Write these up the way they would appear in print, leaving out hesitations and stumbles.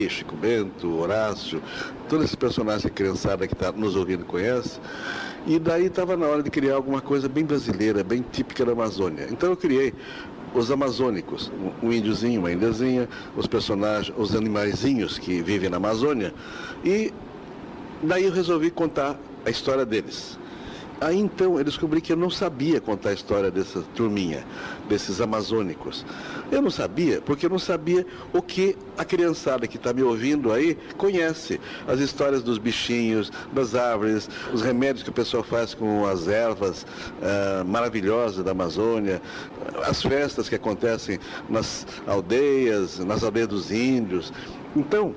Chico Bento, Horácio, todos esses personagens que a criançada que está nos ouvindo conhece. E daí estava na hora de criar alguma coisa bem brasileira, bem típica da Amazônia. Então eu criei os amazônicos, um índiozinho, uma índiazinha, os personagens, os animaizinhos que vivem na Amazônia. E daí eu resolvi contar a história deles. Aí então eu descobri que eu não sabia contar a história dessa turminha, desses amazônicos. Eu não sabia, porque eu não sabia o que a criançada que está me ouvindo aí conhece. As histórias dos bichinhos, das árvores, os remédios que o pessoal faz com as ervas maravilhosas da Amazônia, as festas que acontecem nas aldeias dos índios. Então,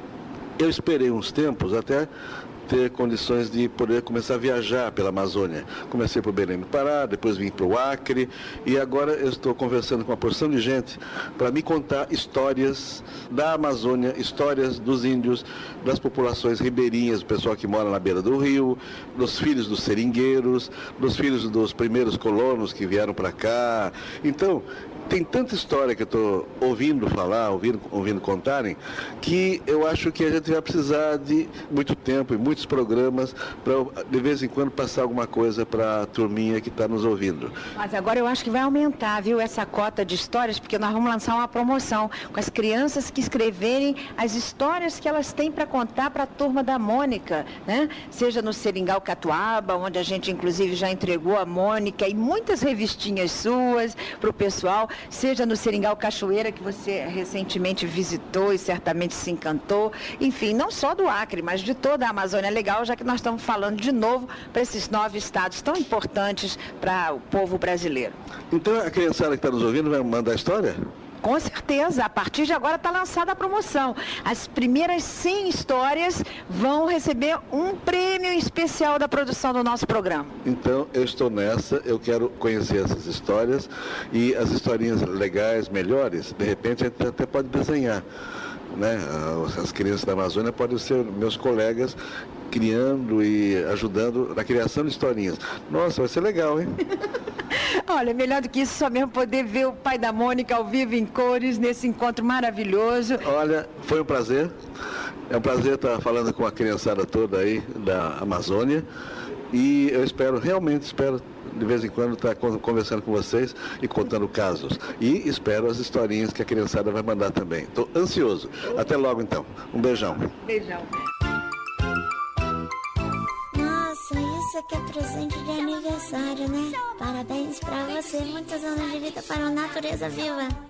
eu esperei uns tempos até ter condições de poder começar a viajar pela Amazônia. Comecei por Belém do Pará, depois vim para o Acre e agora eu estou conversando com uma porção de gente para me contar histórias da Amazônia, histórias dos índios, das populações ribeirinhas, do pessoal que mora na beira do rio, dos filhos dos seringueiros, dos filhos dos primeiros colonos que vieram para cá. Então, tem tanta história que eu estou ouvindo falar, ouvindo contarem, que eu acho que a gente vai precisar de muito tempo e muitos programas para, de vez em quando, passar alguma coisa para a turminha que está nos ouvindo. Mas agora eu acho que vai aumentar, viu, essa cota de histórias, porque nós vamos lançar uma promoção com as crianças que escreverem as histórias que elas têm para contar para a turma da Mônica, né? Seja no Seringal Catuaba, onde a gente inclusive já entregou a Mônica e muitas revistinhas suas para o pessoal, seja no Seringal Cachoeira, que você recentemente visitou e certamente se encantou. Enfim, não só do Acre, mas de toda a Amazônia Legal, já que nós estamos falando de novo para esses 9 estados tão importantes para o povo brasileiro. Então a criançada que está nos ouvindo vai mandar a história? Com certeza, a partir de agora está lançada a promoção. As primeiras 100 histórias vão receber um prêmio especial da produção do nosso programa. Então, eu estou nessa, eu quero conhecer essas histórias e as historinhas legais, melhores, de repente a gente até pode desenhar, né? As crianças da Amazônia podem ser meus colegas criando e ajudando na criação de historinhas. Nossa, vai ser legal, hein? Olha, melhor do que isso, só mesmo poder ver o pai da Mônica ao vivo em cores nesse encontro maravilhoso. Olha, foi um prazer. É um prazer estar falando com a criançada toda aí da Amazônia. E eu realmente espero, de vez em quando, estar conversando com vocês e contando casos. E espero as historinhas que a criançada vai mandar também. Estou ansioso. Até logo, então. Um beijão. Beijão. Isso aqui é presente de aniversário, né? Parabéns pra você, muitos anos de vida para a natureza viva.